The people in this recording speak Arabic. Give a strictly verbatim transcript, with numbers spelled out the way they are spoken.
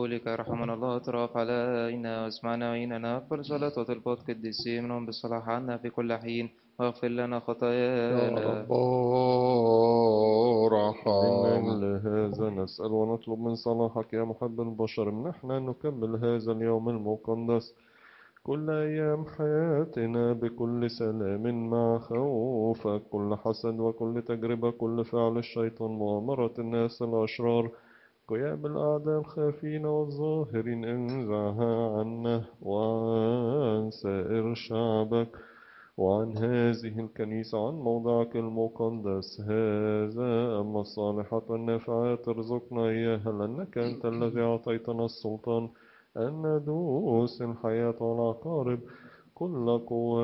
لك رحمنا الله اطرف علينا واسمعنا وإننا أقبل صلاة وطلبات قديسين منهم بالصلاح عنا في كل حين واغفر لنا يا خطايانا. رب من ارحم. أجل هذا نسأل ونطلب من صلاحك يا محب البشر منحنا أن نكمل هذا اليوم المقدس كل أيام حياتنا بكل سلام مع خوفك، كل حسد وكل تجربة، كل فعل الشيطان، مؤامرة الناس الأشرار، قيام الأعداء الخافين والظاهرين، انزعها عنا وعن سائر شعبك وعن هذه الكنيسة، عن موضعك المقدس هذا. أما الصالحات والنافعات ارزقنا إياها، لأنك أنت الذي أعطيتنا السلطان أن ندوس الحياة والعقارب، كل قوة